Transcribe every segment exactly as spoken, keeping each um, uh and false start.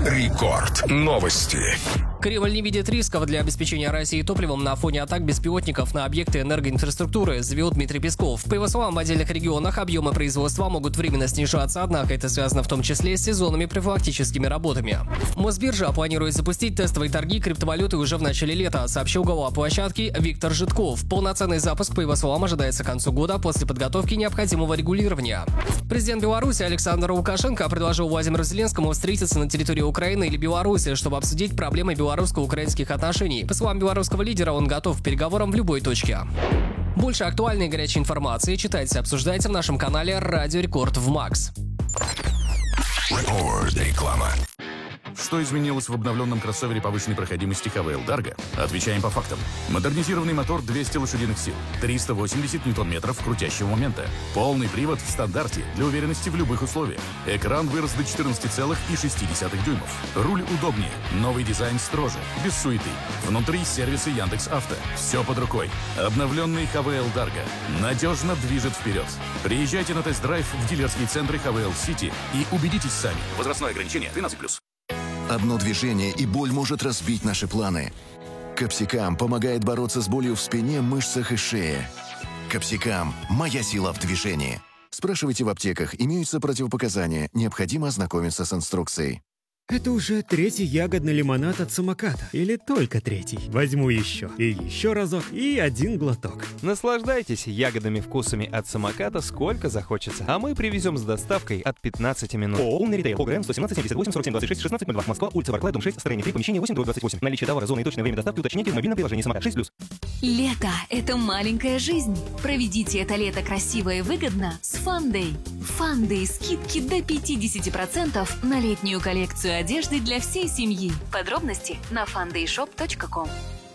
Рекорд. Новости. Кремль не видит рисков для обеспечения России топливом на фоне атак беспилотников на объекты энергоинфраструктуры, заявил Дмитрий Песков. По его словам, в отдельных регионах объемы производства могут временно снижаться, однако это связано в том числе с сезонными профилактическими работами. Мосбиржа планирует запустить тестовые торги криптовалюты уже в начале лета, сообщил глава площадки Виктор Житков. Полноценный запуск, по его словам, ожидается к концу года после подготовки необходимого регулирования. Президент Беларуси Александр Лукашенко предложил Владимиру Зеленскому встретиться на территории Украины или Беларуси, чтобы обсудить проблемы белорусско-украинских отношений. По словам белорусского лидера, он готов к переговорам в любой точке. Больше актуальной и горячей информации читайте и обсуждайте в нашем канале Радио Рекорд в Макс. Реклама. Что изменилось в обновленном кроссовере повышенной проходимости эйч ви эл Dargo? Отвечаем по фактам. Модернизированный мотор двести лошадиных сил, триста восемьдесят ньютон-метров крутящего момента, полный привод в стандарте для уверенности в любых условиях. Экран вырос до четырнадцати целых шести десятых дюймов. Руль удобнее, новый дизайн строже, без суеты. Внутри сервисы Яндекс.Авто. Все под рукой. Обновленный эйч ви эл Dargo надежно движет вперед. Приезжайте на тест-драйв в дилерские центры эйч ви эл City и убедитесь сами. Возрастное ограничение тринадцать плюс. Одно движение, и боль может разбить наши планы. Капсикам помогает бороться с болью в спине, мышцах и шее. Капсикам – моя сила в движении. Спрашивайте в аптеках, имеются противопоказания, необходимо ознакомиться с инструкцией. Это уже третий ягодный лимонад от самоката. Или только третий. Возьму еще. И еще разок. И один глоток. Наслаждайтесь ягодными вкусами от самоката сколько захочется. А мы привезем с доставкой от пятнадцати минут. ООО «Умный ритейл». ОГРН сто семнадцать семьдесят восемь сорок семь двадцать шесть шестнадцать ноль два. Москва, улица Барклай, дом шесть, строение три, помещение восемь, двадцать восемь. Наличие товара, зоны и точное время доставки уточните в мобильном приложении «Самокат» шесть плюс. Лето – это маленькая жизнь. Проведите это лето красиво и выгодно с Фандэй. Фандэй – скидки до пятидесяти процентов на летнюю коллекцию одежды для всей семьи. Подробности на фандэй шоп точка ком.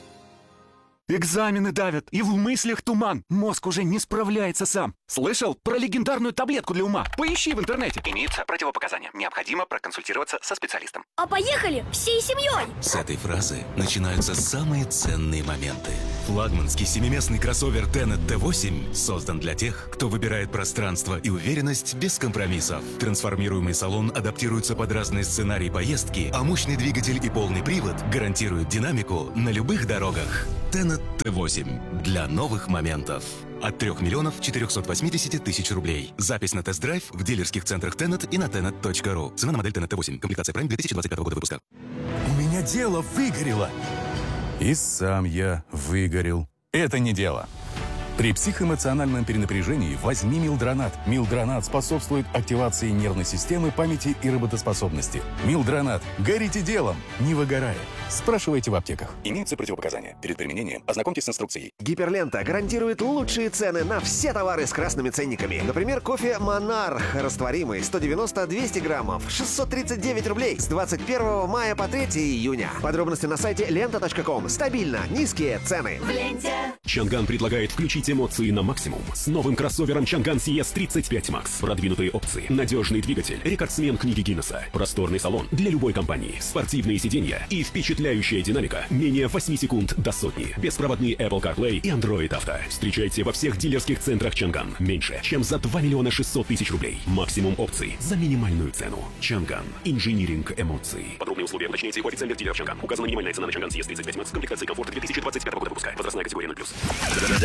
Экзамены давят, и в мыслях туман. Мозг уже не справляется сам. Слышал про легендарную таблетку для ума? Поищи в интернете. Имеются противопоказания. Необходимо проконсультироваться со специалистом. А поехали всей семьей! С этой фразы начинаются самые ценные моменты. Флагманский семиместный кроссовер Tenet Т восемь создан для тех, кто выбирает пространство и уверенность без компромиссов. Трансформируемый салон адаптируется под разные сценарии поездки, а мощный двигатель и полный привод гарантируют динамику на любых дорогах. Tenet Т восемь для новых моментов. От трёх миллионов четырёхсот восьмидесяти тысяч рублей. Запись на тест-драйв в дилерских центрах Tenet и на tenet точка ру. Цена на модель Tenet Т восемь. Комплектация Prime две тысячи двадцать пятого года выпуска. У меня дело выгорело. И сам я выгорел. Это не дело. При психоэмоциональном перенапряжении возьми Милдронат. Милдронат способствует активации нервной системы, памяти и работоспособности. Милдронат. Горите делом, не выгорая. Спрашивайте в аптеках. Имеются противопоказания. Перед применением ознакомьтесь с инструкцией. Гиперлента гарантирует лучшие цены на все товары с красными ценниками. Например, кофе «Монарх» растворимый сто девяносто двести граммов, шестьсот тридцать девять рублей с двадцать первого мая по третьего июня. Подробности на сайте лента точка ком. Стабильно низкие цены. В ленте. Чанган предлагает включить эмоции на максимум с новым кроссовером Чанган Си Эс тридцать пять Макс. Продвинутые опции, надежный двигатель, рекордсмен книги Гиннесса, просторный салон для любой компании, спортивные сиденья и впечатляющая динамика менее восьми секунд до сотни. Беспроводные Apple CarPlay и Android Auto. Встречайте во всех дилерских центрах Чанган. Меньше, чем за два миллиона шестьсот тысяч рублей. Максимум опций за минимальную цену. Чанган. Инжиниринг эмоций. Подробные условия уточните у официальных дилеров Чанган. Указана минимальная цена на Чанган Си Эс тридцать пять Макс. Комплектация комфорта две тысячи двадцать пятого года выпуска. Возрастная категория ноль плюс.